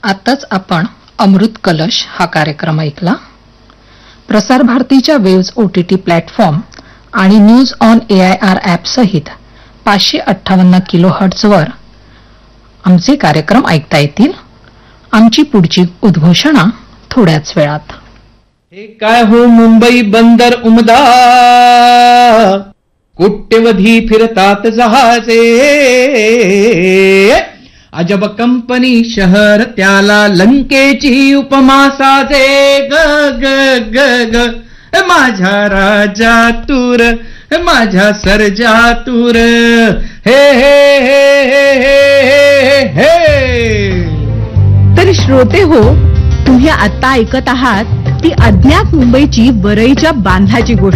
आताच आपण अमृत कलश हा कार्यक्रम ऐकला. प्रसार भारतीच्या वेव्ज OTT प्लॅटफॉर्म आणि न्यूज ऑन AIR ॲप सहित 558 किलोहर्ट्झवर आमचे कार्यक्रम ऐकता येतील. आमची पुढची उद्घोषणा थोड्याच वेळात. हे काय हो मुंबई बंदर उमदा, कोट्यवधी फिरतात जहाजे, अजब कंपनी शहर त्याला लंकेची उपमा साजे. ग ग ग ग माझ्या राजा तूर, माझ्या सर्जा तूर, हे हे हे हे हे हे. तर श्रोते हो, तुम्ही आता ऐकत आहात ती अज्ञात मुंबईची वरईच्या बांधाची गोष्ट.